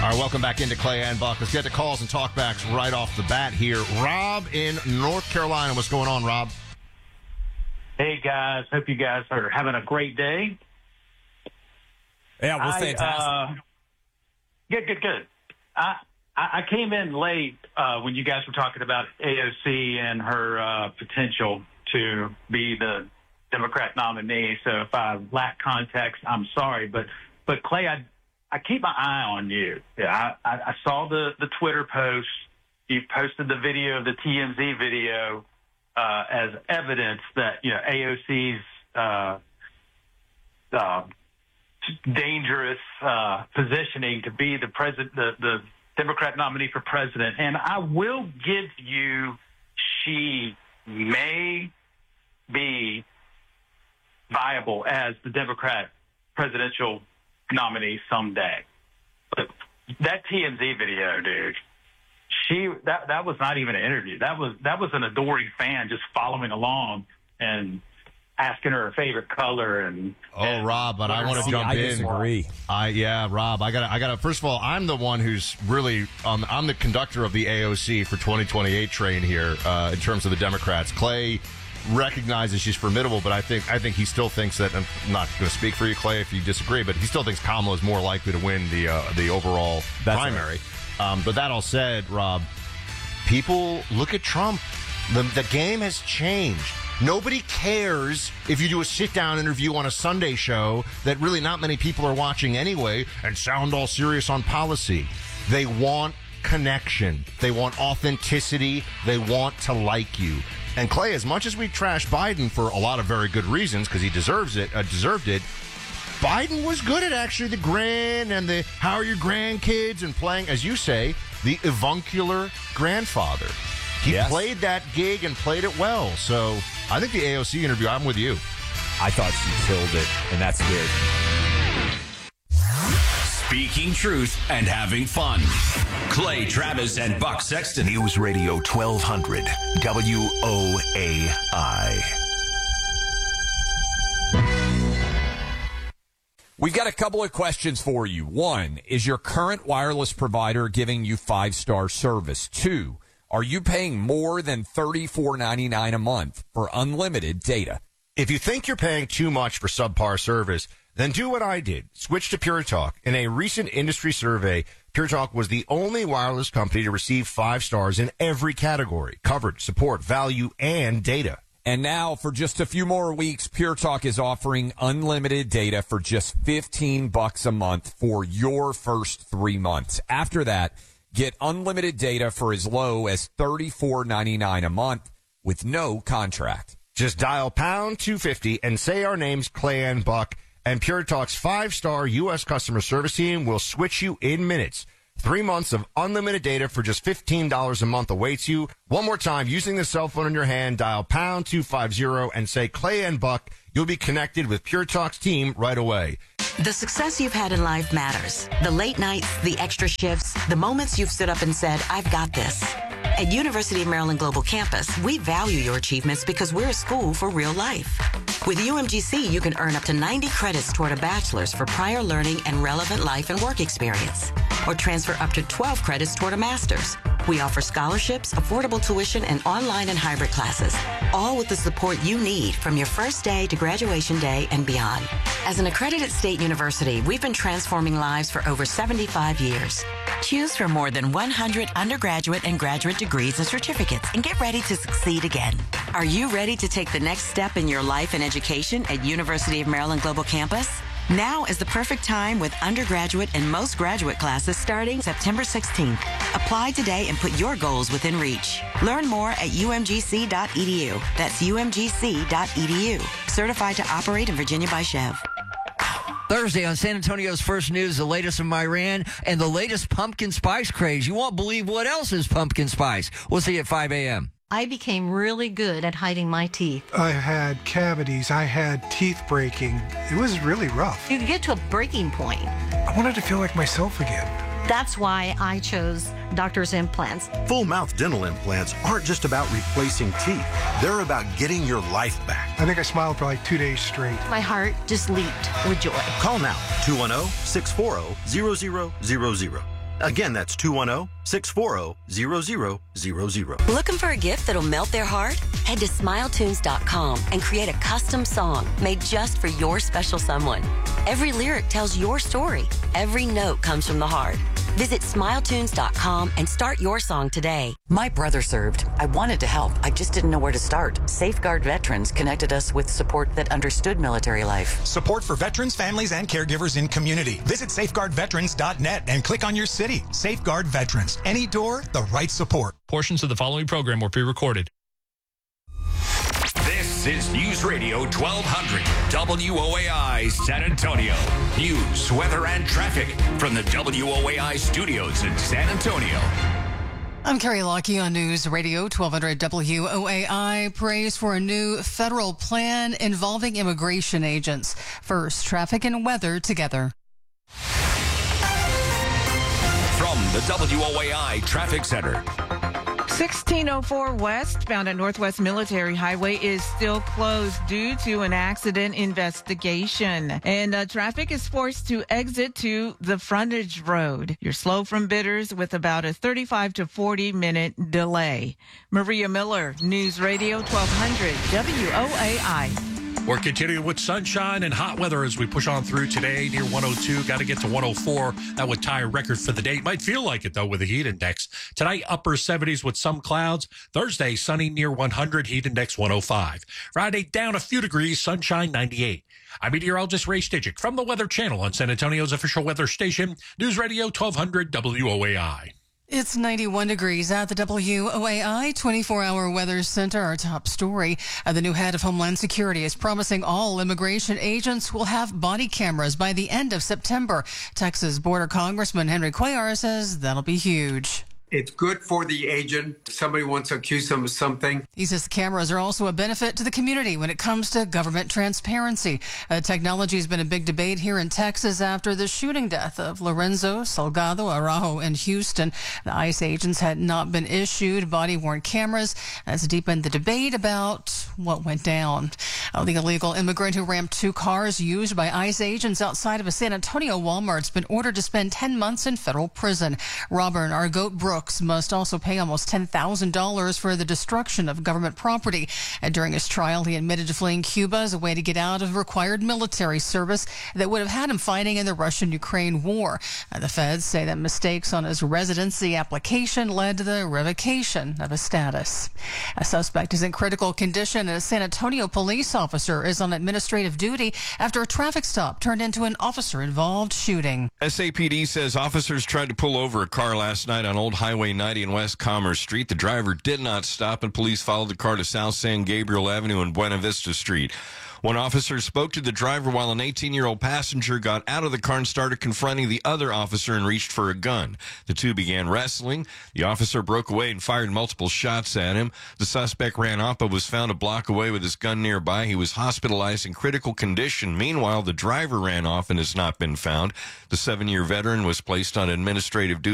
All right, welcome back into Clay and Buck. Let's get to calls and talkbacks right off the bat here. Rob in North Carolina. What's going on, Rob? Hey, guys. Hope you guys are having a great day. Yeah, we're fantastic. Good. I came in late when you guys were talking about AOC and her potential to be the Democrat nominee. So if I lack context, I'm sorry. But Clay, I keep my eye on you. Yeah, I saw the Twitter post. You posted the video, the TMZ video, as evidence that AOC's dangerous positioning to be the Democrat nominee for president. And I will give you, she may be viable as the Democrat presidential nominee someday. But that TMZ video, dude, that was not even an interview. That was an adoring fan just following along and asking her favorite color and Rob, but I want to jump in. I disagree. Rob, I gotta. First of all, I'm the one who's really I'm the conductor of the AOC for 2028 train here in terms of the Democrats. Clay recognizes she's formidable, but I think he still thinks that. I'm not going to speak for you, Clay, if you disagree, but he still thinks Kamala is more likely to win the overall primary. Right. But that all said, Rob, people look at Trump. The game has changed. Nobody cares if you do a sit-down interview on a Sunday show that really not many people are watching anyway and sound all serious on policy. They want connection. They want authenticity. They want to like you. And Clay, as much as we trash Biden for a lot of very good reasons, because he deserved it, Biden was good at actually the grin and the how are your grandkids and playing, as you say, the avuncular grandfather. He played that gig and played it well. So I think the AOC interview, I'm with you. I thought she killed it, and that's good. Speaking truth and having fun. Clay Travis and Buck Sexton. News Radio 1200 WOAI. We've got a couple of questions for you. One, is your current wireless provider giving you 5-star service? 2, are you paying more than $34.99 a month for unlimited data? If you think you're paying too much for subpar service, then do what I did. Switch to Pure Talk. In a recent industry survey, Pure Talk was the only wireless company to receive 5 stars in every category: coverage, support, value, and data. And now, for just a few more weeks, Pure Talk is offering unlimited data for just $15 a month for your first 3 months. After that, get unlimited data for as low as $34.99 a month with no contract. Just dial pound 250 and say our names, Clay and Buck, and Pure Talk's 5-star U.S. customer service team will switch you in minutes. 3 months of unlimited data for just $15 a month awaits you. One more time, using the cell phone in your hand, dial pound 250 and say Clay and Buck. You'll be connected with Pure Talk's team right away. The success you've had in life matters. The late nights, the extra shifts, the moments you've stood up and said, I've got this. At University of Maryland Global Campus, we value your achievements because we're a school for real life. With UMGC, you can earn up to 90 credits toward a bachelor's for prior learning and relevant life and work experience, or transfer up to 12 credits toward a master's. We offer scholarships, affordable tuition, and online and hybrid classes, all with the support you need from your first day to graduation day and beyond. As an accredited state university, we've been transforming lives for over 75 years. Choose from more than 100 undergraduate and graduate degrees and certificates and get ready to succeed again. Are you ready to take the next step in your life and education at University of Maryland Global Campus? Now is the perfect time with undergraduate and most graduate classes starting September 16th. Apply today and put your goals within reach. Learn more at umgc.edu. That's umgc.edu. Certified to operate in Virginia by Chev. Thursday on San Antonio's First News, the latest from Iran and the latest pumpkin spice craze. You won't believe what else is pumpkin spice. We'll see you at 5 a.m. I became really good at hiding my teeth. I had cavities. I had teeth breaking. It was really rough. You get to a breaking point. I wanted to feel like myself again. That's why I chose Doctor's Implants. Full mouth dental implants aren't just about replacing teeth. They're about getting your life back. I think I smiled for like 2 days straight. My heart just leaped with joy. Call now, 210-640-0000. Again, that's 210-640-0000. Looking for a gift that'll melt their heart? Head to SmileTunes.com and create a custom song made just for your special someone. Every lyric tells your story. Every note comes from the heart. Visit SmileTunes.com and start your song today. My brother served. I wanted to help. I just didn't know where to start. Safeguard Veterans connected us with support that understood military life. Support for veterans, families, and caregivers in community. Visit safeguardveterans.net and click on your city. Safeguard Veterans. Any door, the right support. Portions of the following program were pre-recorded. This is News Radio 1200 WOAI San Antonio. News, weather, and traffic from the WOAI studios in San Antonio. I'm Carrie Lockie on News Radio 1200 WOAI. Praise for a new federal plan involving immigration agents. First, traffic and weather together. From the WOAI Traffic Center. 1604 westbound at Northwest Military Highway is still closed due to an accident investigation. And traffic is forced to exit to the frontage road. You're slow from Bitters with about a 35 to 40 minute delay. Maria Miller, News Radio 1200 WOAI. We're continuing with sunshine and hot weather as we push on through today near 102. Got to get to 104. That would tie a record for the day. Might feel like it, though, with the heat index. Tonight, upper 70s with some clouds. Thursday, sunny near 100, heat index 105. Friday, down a few degrees, sunshine 98. I'm meteorologist Ray Stidgick from the Weather Channel on San Antonio's official weather station, News Radio 1200 WOAI. It's 91 degrees at the WOAI 24-hour weather center. Our top story, the new head of Homeland Security is promising all immigration agents will have body cameras by the end of September. Texas Border Congressman Henry Cuellar says that'll be huge. It's good for the agent. If somebody wants to accuse them of something. He says the cameras are also a benefit to the community when it comes to government transparency. Technology has been a big debate here in Texas after the shooting death of Lorenzo Salgado Araujo in Houston. The ICE agents had not been issued body-worn cameras. That's deepened the debate about what went down. The illegal immigrant who rammed two cars used by ICE agents outside of a San Antonio Walmart has been ordered to spend 10 months in federal prison. Robert Argote Brooks must also pay almost $10,000 for the destruction of government property. During his trial, he admitted to fleeing Cuba as a way to get out of required military service that would have had him fighting in the Russian-Ukraine war. The feds say that mistakes on his residency application led to the revocation of his status. A suspect is in critical condition, and a San Antonio police officer is on administrative duty after a traffic stop turned into an officer-involved shooting. SAPD says officers tried to pull over a car last night on Old Highway 90 and West Commerce Street. The driver did not stop, and police followed the car to South San Gabriel Avenue and Buena Vista Street. One officer spoke to the driver while an 18-year-old passenger got out of the car and started confronting the other officer and reached for a gun. The two began wrestling. The officer broke away and fired multiple shots at him. The suspect ran off but was found a block away with his gun nearby. He was hospitalized in critical condition. Meanwhile, the driver ran off and has not been found. The 7-year veteran was placed on administrative duty